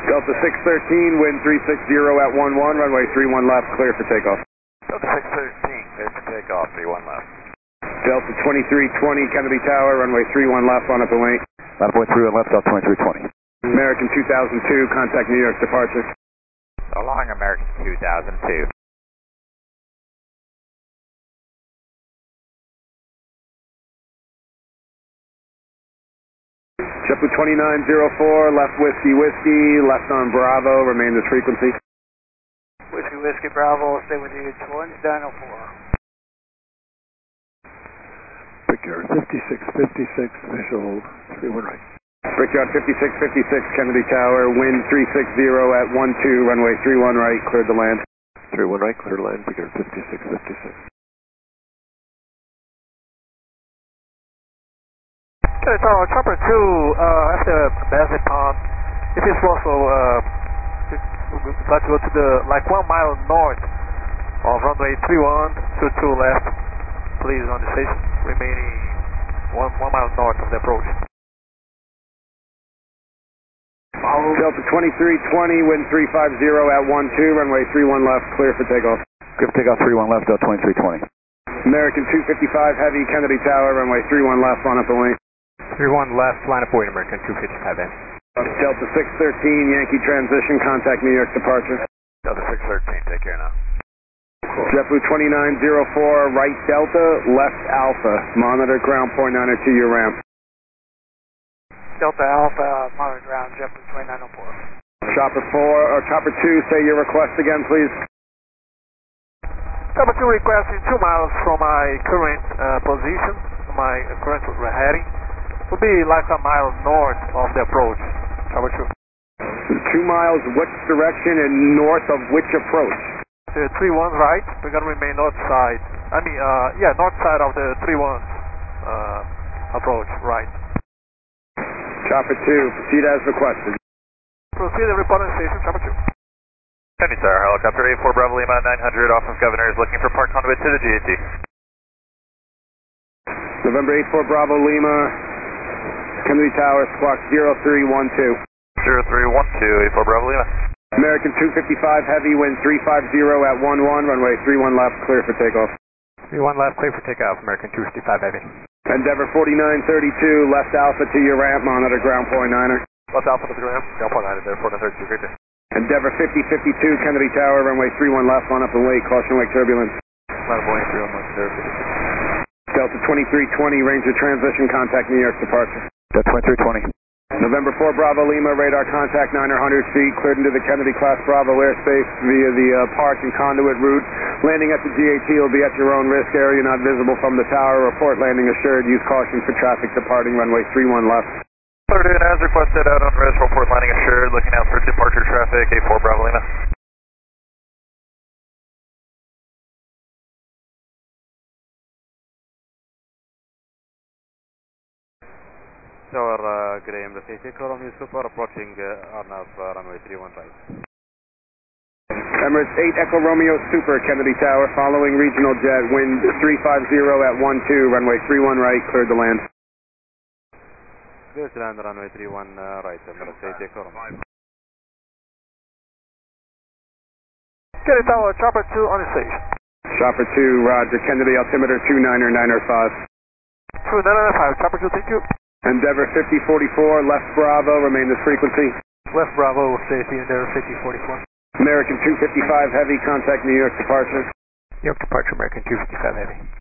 Delta 613, wind 360 at 11, runway 31 left, clear for takeoff. Delta 613, clear for takeoff, 31 left. Delta 2320, Kennedy Tower, runway 31 left on up and wait. Runway 31 left, Delta 2320. American 2002, contact New York departure. So long, American 2002. JetBlue 2904, left whiskey, left on Bravo, remain this frequency. Whiskey, Bravo, stay with you, Twins, Dino 4. Brickyard 5656, visual 31 right. Brickyard 5656, Kennedy Tower, wind 360 at 12, runway 31 right, cleared to land. 31 right, clear to land, Brickyard 5656. Okay, so chopper 2, after Bassett Pond, if it's possible, we'd like to go to the, 1 mile north of runway 31, 22 left, please, on the station, remaining 1 mile north of the approach. Delta 2320, wind 350 at 12, runway 31 left, clear for takeoff. Clear for takeoff, 31 left, Delta 2320. American 255 Heavy, Kennedy Tower, runway 31 left, on up and wait. 31 left, line up wait, American 255 in. Delta 613, Yankee transition, contact New York departure. Delta 613, take care now. JetBlue 2904, right Delta, left Alpha, monitor ground point 902 your ramp. Delta Alpha, monitor ground, JetBlue 2904. Chopper 2, say your request again, please. Chopper 2 requesting 2 miles from my current position, my current heading. Would be like a mile north of the approach. Chopper 2. 2 miles, which direction and north of which approach? The 31 right, we're going to remain north side. North side of the 31 approach, right. Chopper 2, proceed as requested. Proceed and report on station, Chopper 2. Kennedy Tower, helicopter 84 Bravo Lima 900 off of Governor is looking for park conduit to the GAT. November 84 Bravo Lima, Kennedy Tower, squawk 0312. 0312, 84 Bravo Lima. American 255 Heavy, wind 350 at 11, runway 31 left, clear for takeoff. 31 left, clear for takeoff, American 255 Heavy. Endeavor 4932, left Alpha to your ramp, monitor ground point 9er. Left Alpha to the ramp, ground point 9er, there, 4932, great day. Endeavor 5052, Kennedy Tower, runway 31 left, on up and wait, caution wake turbulence. Line up wait, 31 left, there, 50. Delta 2320, Ranger transition, contact New York departure. Delta 2320. November 4 Bravo Lima, radar contact 900 feet, cleared into the Kennedy class Bravo airspace via the park and conduit route. Landing at the GAT will be at your own risk, area not visible from the tower. Report landing assured, use caution for traffic departing runway 31 left. Cleared in as requested, out on risk, report landing assured, looking out for departure traffic, 84 Bravo Lima. Tower Graham, the safety Romeo Super approaching Arnav runway 31 right. Emirates 8 Echo Romeo Super, Kennedy Tower, following regional jet, wind 350 at 12, runway 31 right, cleared to land. Clear to land runway 31 right, Emirates 8 Echo Romeo. Kennedy Tower, Chopper 2 on the station. Chopper 2, roger, Kennedy altimeter 29905. 2995, Chopper 2, thank you. Endeavor 5044, left Bravo, remain this frequency. Left Bravo, safety, Endeavor 5044. American 255 Heavy, contact New York departure. New York departure, American 255 Heavy.